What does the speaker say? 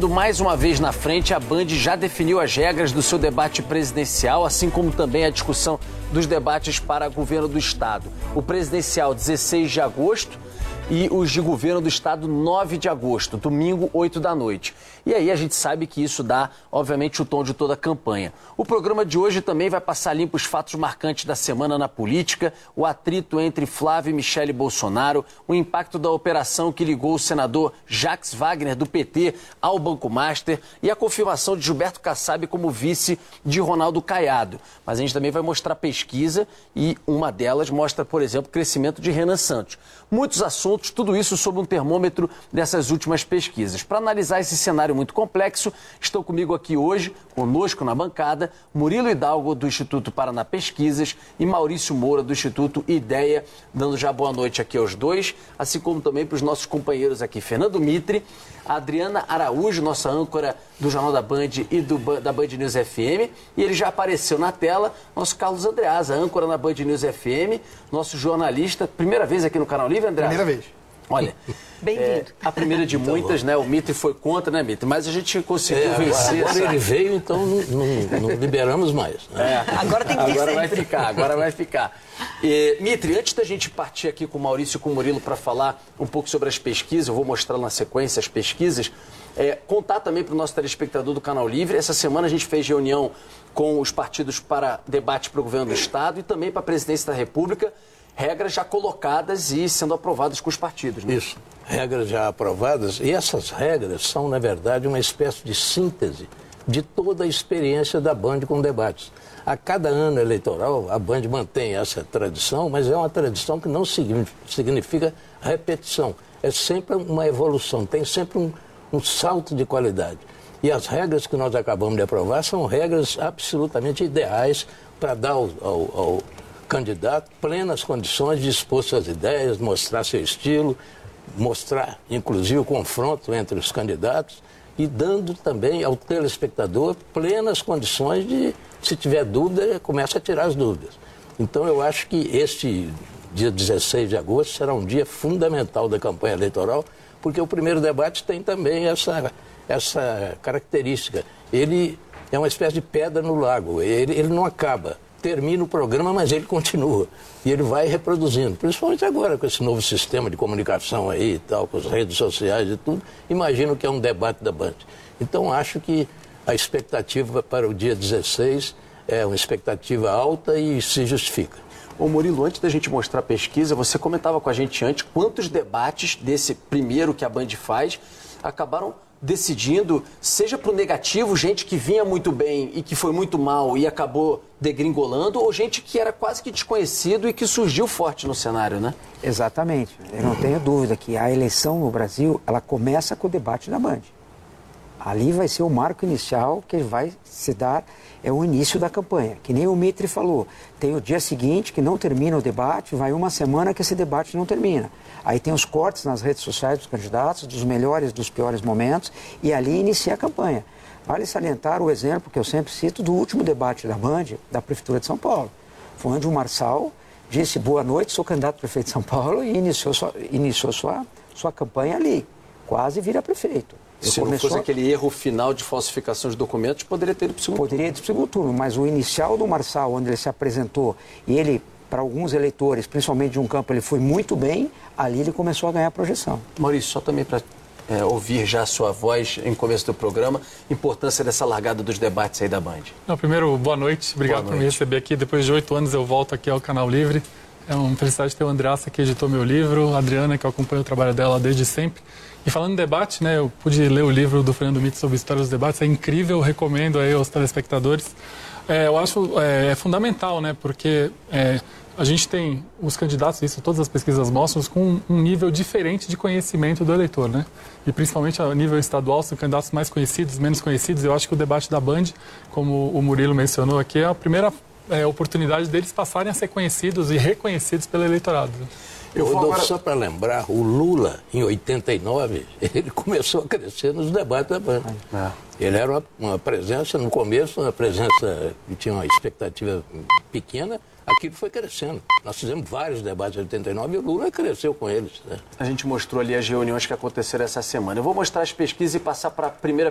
Chegando mais uma vez na frente, a Band já definiu as regras do seu debate presidencial, assim como também a discussão dos debates para governo do Estado. O presidencial, 16 de agosto, e os de governo do Estado, 9 de agosto, domingo, 8 da noite. E aí a gente sabe que isso dá, obviamente, o tom de toda a campanha. O programa de hoje também vai passar limpo os fatos marcantes da semana na política, o atrito entre Flávio e Michele Bolsonaro, o impacto da operação que ligou o senador Jacques Wagner, do PT, ao Banco Master e a confirmação de Gilberto Kassab como vice de Ronaldo Caiado. Mas a gente também vai mostrar pesquisa e uma delas mostra, por exemplo, o crescimento de Renan Santos. Muitos assuntos, tudo isso sob um termômetro dessas últimas pesquisas. Para analisar esse cenário muito complexo, estão comigo aqui hoje, conosco na bancada, Murilo Hidalgo, do Instituto Paraná Pesquisas, e Maurício Moura, do Instituto Ideia, dando já boa noite aqui aos dois, assim como também para os nossos companheiros aqui, Fernando Mitre, a Adriana Araújo, nossa âncora do Jornal da Band e da Band News FM, e ele já apareceu na tela, nosso Carlos Andreasa, âncora na Band News FM, nosso jornalista, primeira vez aqui no Canal Livre, Andreasa? Primeira vez. Olha, bem-vindo. A primeira de muitas, né? O Mitre foi contra, né, Mitre? Mas a gente conseguiu vencer. Agora ele veio, então não liberamos mais. Né? Agora tem que vir sempre. Agora vai ficar. Mitre, antes da gente partir aqui com o Maurício e com o Murilo para falar um pouco sobre as pesquisas, eu vou mostrar na sequência as pesquisas, contar também para o nosso telespectador do Canal Livre. Essa semana a gente fez reunião com os partidos para debate para o governo do Estado e também para a presidência da República, regras já colocadas e sendo aprovadas com os partidos, né? Isso, regras já aprovadas. E essas regras são, na verdade, uma espécie de síntese de toda a experiência da Band com debates. A cada ano eleitoral, a Band mantém essa tradição, mas é uma tradição que não significa repetição. É sempre uma evolução, tem sempre um salto de qualidade. E as regras que nós acabamos de aprovar são regras absolutamente ideais para dar ao candidato plenas condições de expor suas ideias, mostrar seu estilo, mostrar, inclusive, o confronto entre os candidatos e dando também ao telespectador plenas condições de, se tiver dúvida, comece a tirar as dúvidas. Então, eu acho que este dia 16 de agosto será um dia fundamental da campanha eleitoral, porque o primeiro debate tem também essa característica. Ele é uma espécie de pedra no lago, ele não acaba. Termina o programa, mas ele continua. E ele vai reproduzindo. Principalmente agora, com esse novo sistema de comunicação aí e tal, com as redes sociais e tudo. Imagino que é um debate da Band. Então, acho que a expectativa para o dia 16 é uma expectativa alta e se justifica. Ô Murilo, antes da gente mostrar a pesquisa, você comentava com a gente antes quantos debates desse primeiro que a Band faz acabaram decidindo, seja para o negativo, gente que vinha muito bem e que foi muito mal e acabou degringolando, ou gente que era quase que desconhecido e que surgiu forte no cenário, né? Exatamente. Eu não tenho dúvida que a eleição no Brasil, ela começa com o debate da Band. Ali vai ser o marco inicial que vai se dar, é o início da campanha. Que nem o Mitre falou, tem o dia seguinte que não termina o debate, vai uma semana que esse debate não termina. Aí tem os cortes nas redes sociais dos candidatos, dos melhores, dos piores momentos, e ali inicia a campanha. Vale salientar o exemplo que eu sempre cito do último debate da Band, da Prefeitura de São Paulo. Foi onde o Marçal disse, boa noite, sou candidato a prefeito de São Paulo, e iniciou sua campanha ali, quase vira prefeito. Se não fosse aquele erro final de falsificação de documentos, poderia ter ido para o segundo turno. Poderia ir para o segundo turno, mas o inicial do Marçal, onde ele se apresentou, e ele, para alguns eleitores, principalmente de um campo, ele foi muito bem, ali ele começou a ganhar projeção. Maurício, só também para ouvir já a sua voz em começo do programa, importância dessa largada dos debates aí da Band. Não, primeiro, boa noite, obrigado por me receber aqui. Depois de 8 anos eu volto aqui ao Canal Livre. É uma felicidade ter o Andreasa que editou meu livro, a Adriana, que eu acompanho o trabalho dela desde sempre. E falando em debate, né, eu pude ler o livro do Fernando Mitre sobre a história dos debates, é incrível, recomendo aí aos telespectadores. Eu acho fundamental, né, porque a gente tem os candidatos, isso todas as pesquisas mostram, com um nível diferente de conhecimento do eleitor, né? E principalmente a nível estadual, são candidatos mais conhecidos, menos conhecidos. Eu acho que o debate da Band, como o Murilo mencionou aqui, é a primeira oportunidade deles passarem a ser conhecidos e reconhecidos pelo eleitorado. Só para lembrar, o Lula, em 89, ele começou a crescer nos debates da Band. Ele era uma presença, no começo, uma presença que tinha uma expectativa pequena, aquilo foi crescendo. Nós fizemos vários debates em 89 e o Lula cresceu com eles. Né? A gente mostrou ali as reuniões que aconteceram essa semana. Eu vou mostrar as pesquisas e passar para a primeira